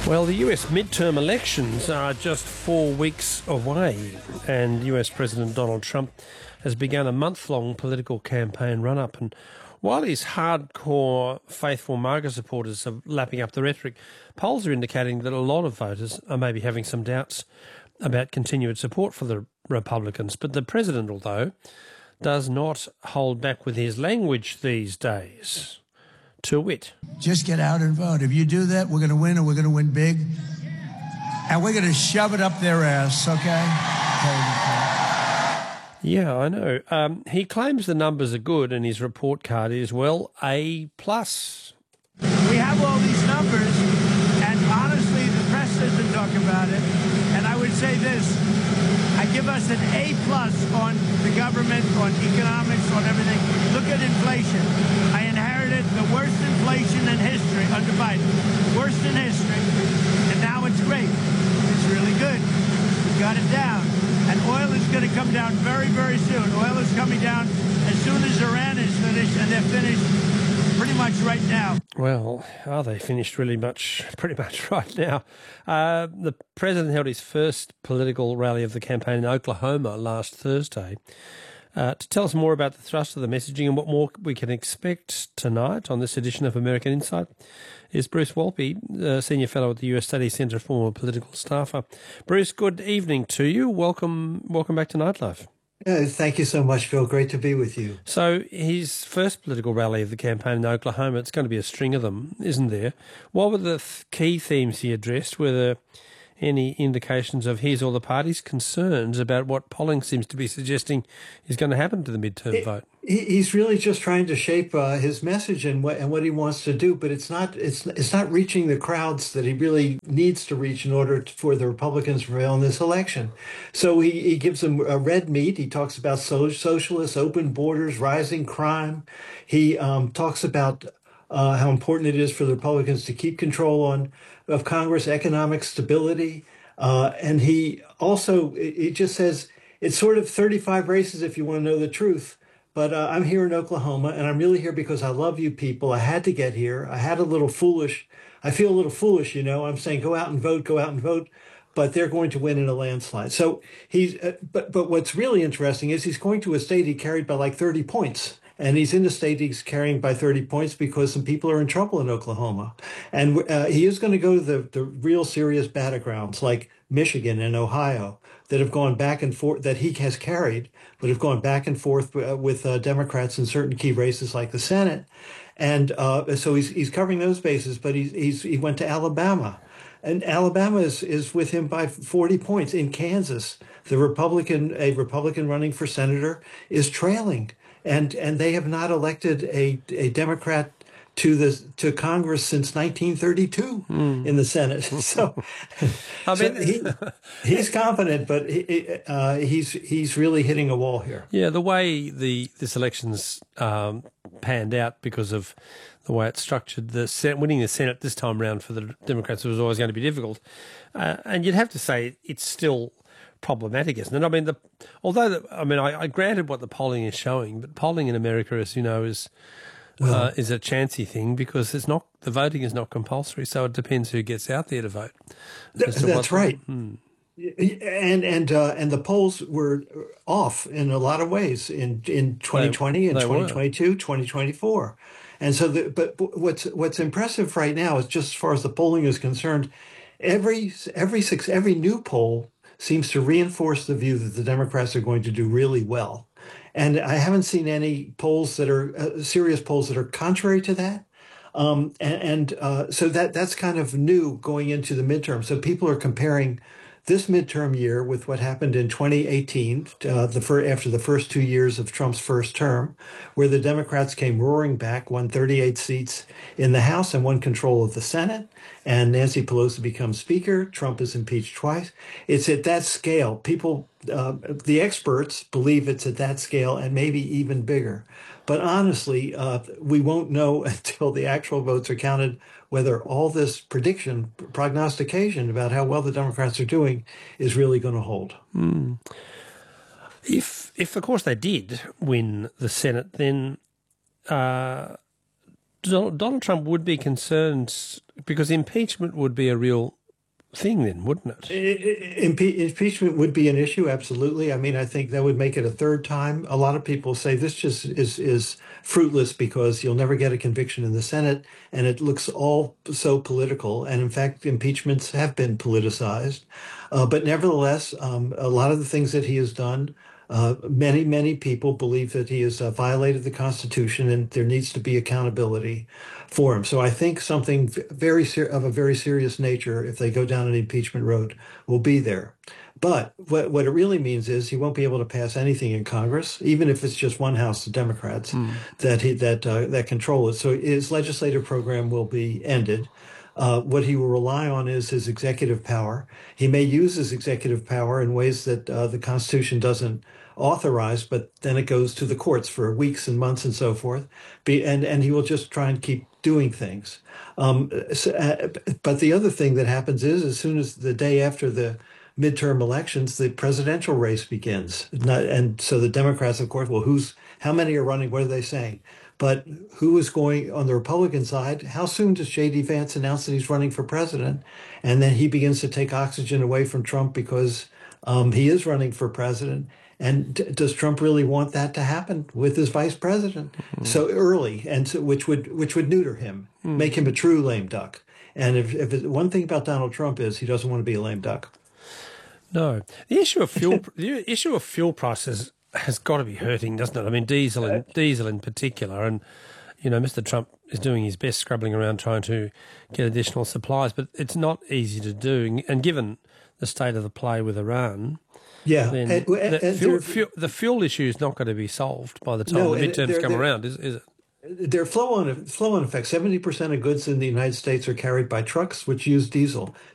Well, the US midterm elections are just 4 weeks away, and US President Donald Trump has begun a month-long political campaign run-up. And while his hardcore faithful MAGA supporters are lapping up the rhetoric, polls are indicating that a lot of voters are maybe having some doubts about continued support for the Republicans. But the president, although, does not hold back with his language these days. To wit, just get out and vote. If you do that, we're going to win, and we're going to win big. And we're going to shove it up their ass, okay? Yeah, I know. He claims the numbers are good, and his report card is, well, A+. We have all these numbers, and honestly, the press doesn't talk about it. And I would say this. I give us an A+ on the government, on economics, on everything. Look at inflation. I inherited the worst inflation in history under Biden. Worst in history. And now it's great. It's really good. We got it down. And oil is going to come down very, very soon. Oil is coming down as soon as Iran is finished, and they're finished pretty much right now. Well, are they finished pretty much right now? The president held his first political rally of the campaign in Oklahoma last Thursday. To tell us more about the thrust of the messaging and what more we can expect tonight on this edition of American Insight is Bruce Walpy, Senior Fellow at the US Studies Centre, former political staffer. Bruce, good evening to you. Welcome back to Nightlife. Thank you so much, Phil. Great to be with you. So his first political rally of the campaign in Oklahoma, it's going to be a string of them, isn't there? What were the key themes he addressed? Were there any indications of his or the party's concerns about what polling seems to be suggesting is going to happen to the midterm vote? He's really just trying to shape his message and what he wants to do, but it's not reaching the crowds that he really needs to reach in order for the Republicans to prevail in this election. So he gives them a red meat. He talks about socialists, open borders, rising crime. He talks about how important it is for the Republicans to keep control of Congress, economic stability. And he just says it's sort of 35 races if you want to know the truth. But I'm here in Oklahoma, and I'm really here because I love you people. I had to get here. I feel a little foolish, I'm saying go out and vote. But they're going to win in a landslide. So but what's really interesting is he's going to a state he carried by like 30 points. And he's in the state he's carrying by 30 points because some people are in trouble in Oklahoma. And he is going to go to the real serious battlegrounds like Michigan and Ohio that have gone back and forth, that he has carried, but have gone back and forth with Democrats in certain key races like the Senate. And so he's covering those bases, but he went to Alabama. And Alabama is with him by 40 points. In Kansas, a Republican running for senator is trailing. And they have not elected a Democrat to Congress since 1932 in the Senate. So, he's confident, but he's really hitting a wall here. Yeah, the way this election's panned out because of the way it's structured, winning the Senate this time round for the Democrats was always going to be difficult, and you'd have to say it's still problematic, isn't it? I mean, I granted what the polling is showing, but polling in America, as you know, is a chancy thing because the voting is not compulsory, so it depends who gets out there to vote. That's right. And the polls were off in a lot of ways in 2020 and 2022, 2024. And so, but what's impressive right now is just as far as the polling is concerned, every new poll seems to reinforce the view that the Democrats are going to do really well. And I haven't seen any polls that are serious polls that are contrary to that. So that's kind of new going into the midterm. So people are comparing this midterm year with what happened in 2018, after the first 2 years of Trump's first term, where the Democrats came roaring back, won 38 seats in the House and won control of the Senate. And Nancy Pelosi becomes Speaker. Trump is impeached twice. It's at that scale. People, the experts believe it's at that scale and maybe even bigger. But honestly, we won't know until the actual votes are counted whether all this prognostication about how well the Democrats are doing is really going to hold. If of course they did win the Senate, then Donald Trump would be concerned because impeachment would be a real thing then, wouldn't it? Impeachment would be an issue, absolutely. I mean, I think that would make it a third time. A lot of people say this just is fruitless because you'll never get a conviction in the Senate, and it looks all so political. And in fact, impeachments have been politicized. But nevertheless, a lot of the things that he has done, many people believe that he has violated the Constitution, and there needs to be accountability for him. So I think something of a very serious nature, if they go down an impeachment road, will be there. But what it really means is he won't be able to pass anything in Congress, even if it's just one House of Democrats that control it. So his legislative program will be ended. What he will rely on is his executive power. He may use his executive power in ways that the Constitution doesn't authorize, but then it goes to the courts for weeks and months and so forth. And he will just try and keep doing things. But the other thing that happens is, as soon as the day after the midterm elections, the presidential race begins. And so the Democrats, of course, well, how many are running? What are they saying? But who is going on the Republican side? How soon does J.D. Vance announce that he's running for president? And then he begins to take oxygen away from Trump because he is running for president. And does Trump really want that to happen with his vice president so early, and so, which would neuter him, make him a true lame duck? And if one thing about Donald Trump is he doesn't want to be a lame duck. No, the issue of fuel prices has got to be hurting, doesn't it? I mean, diesel in particular, and you know, Mr. Trump is doing his best, scrabbling around trying to get additional supplies, but it's not easy to do. And given the state of the play with Iran, then the fuel issue is not going to be solved by the time the midterms come around, is it? There are flow-on effects. 70% of goods in the United States are carried by trucks, which use diesel.